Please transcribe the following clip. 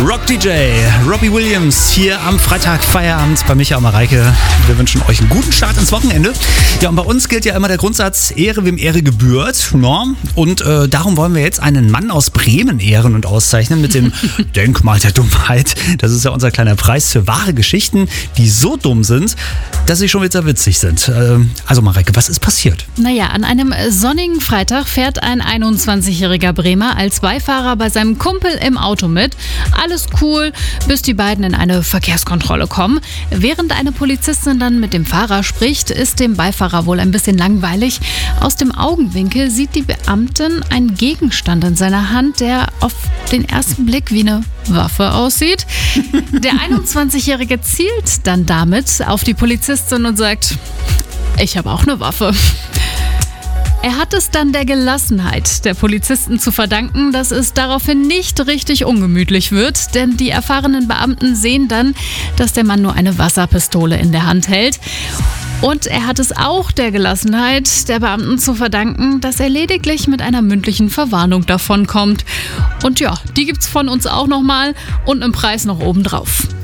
Rock DJ Robbie Williams hier am Freitag Feierabend bei Micha und Mareike. Wir wünschen euch einen guten Start ins Wochenende. Ja, und bei uns gilt ja immer der Grundsatz, Ehre wem Ehre gebührt. Ja, und darum wollen wir jetzt einen Mann aus Bremen ehren und auszeichnen mit dem Denkmal der Dummheit. Das ist ja unser kleiner Preis für wahre Geschichten, die so dumm sind, dass sie schon wieder witzig sind. Also Mareike, was ist passiert? Naja, an einem sonnigen Freitag fährt ein 21-jähriger Bremer als Beifahrer bei seinem Kumpel im Auto mit. Alles cool, bis die beiden in eine Verkehrskontrolle kommen. Während eine Polizistin dann mit dem Fahrer spricht, ist dem Beifahrer wohl ein bisschen langweilig. Aus dem Augenwinkel sieht die Beamtin einen Gegenstand in seiner Hand, der auf den ersten Blick wie eine Waffe aussieht. Der 21-Jährige zielt dann damit auf die Polizistin und sagt: Ich habe auch eine Waffe. Er hat es dann der Gelassenheit der Polizisten zu verdanken, dass es daraufhin nicht richtig ungemütlich wird, denn die erfahrenen Beamten sehen dann, dass der Mann nur eine Wasserpistole in der Hand hält. Und er hat es auch der Gelassenheit der Beamten zu verdanken, dass er lediglich mit einer mündlichen Verwarnung davonkommt. Und ja, die gibt's von uns auch nochmal und einen Preis noch obendrauf.